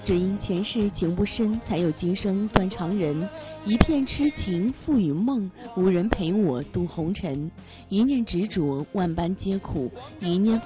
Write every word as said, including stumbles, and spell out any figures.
只因前世情不深，才有今生断肠人。一片痴情付与梦，无人陪我渡红尘。一念执着，万般皆苦；一念